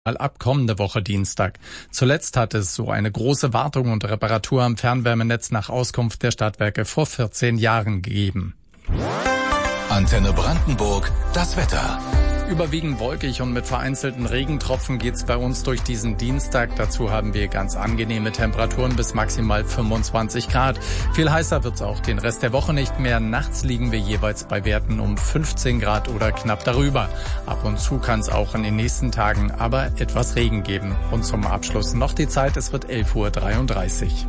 ab kommende Woche Dienstag. Zuletzt hat es so eine große Wartung und Reparatur am Fernwärmenetz nach Auskunft der Stadtwerke vor 14 Jahren gegeben. Antenne Brandenburg, das Wetter. Überwiegend wolkig und mit vereinzelten Regentropfen geht's bei uns durch diesen Dienstag. Dazu haben wir ganz angenehme Temperaturen bis maximal 25 Grad. Viel heißer wird's auch den Rest der Woche nicht mehr. Nachts liegen wir jeweils bei Werten um 15 Grad oder knapp darüber. Ab und zu kann's auch in den nächsten Tagen aber etwas Regen geben. Und zum Abschluss noch die Zeit, es wird 11:33 Uhr.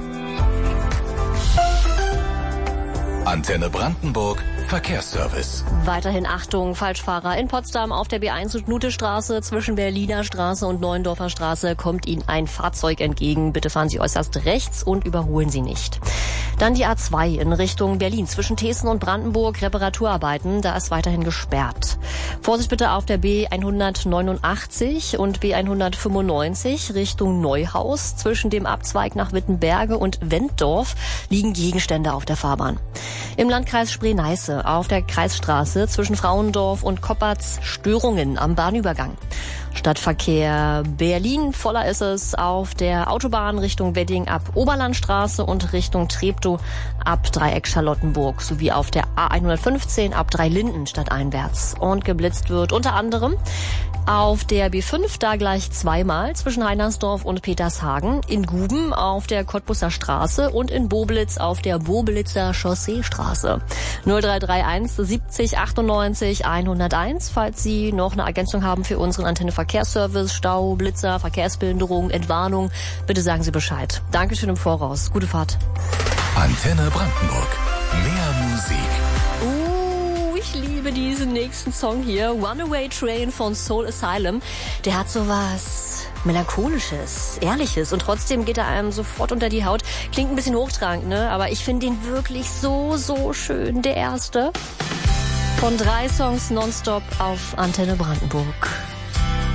Antenne Brandenburg, Verkehrsservice. Weiterhin Achtung, Falschfahrer. In Potsdam auf der B1 und Nutestraße zwischen Berliner Straße und Neuendorfer Straße kommt Ihnen ein Fahrzeug entgegen. Bitte fahren Sie äußerst rechts und überholen Sie nicht. Dann die A2 in Richtung Berlin zwischen Thesen und Brandenburg, Reparaturarbeiten, da ist weiterhin gesperrt. Vorsicht bitte auf der B189 und B195 Richtung Neuhaus. Zwischen dem Abzweig nach Wittenberge und Wenddorf liegen Gegenstände auf der Fahrbahn. Im Landkreis Spree-Neiße auf der Kreisstraße zwischen Frauendorf und Koppertz Störungen am Bahnübergang. Stadtverkehr Berlin, voller ist es auf der Autobahn Richtung Wedding ab Oberlandstraße und Richtung Treptow ab Dreieck Charlottenburg sowie auf der A115 ab Dreilinden stadteinwärts. Und geblitzt wird unter anderem auf der B5 da gleich zweimal zwischen Heinersdorf und Petershagen, in Guben auf der Cottbusser Straße und in Boblitz auf der Boblitzer Chausseestraße. 0331 70 98 101, falls Sie noch eine Ergänzung haben für unseren Antenne Verkehrsservice, Stau, Blitzer, Verkehrsbehinderung, Entwarnung, bitte sagen Sie Bescheid. Dankeschön im Voraus. Gute Fahrt. Antenne Brandenburg. Mehr Musik. Ich liebe diesen nächsten Song hier, Runaway Train von Soul Asylum. Der hat sowas Melancholisches, Ehrliches und trotzdem geht er einem sofort unter die Haut. Klingt ein bisschen hochtrabend, ne? Aber ich finde ihn wirklich so, so schön. Der erste von 3 Songs nonstop auf Antenne Brandenburg.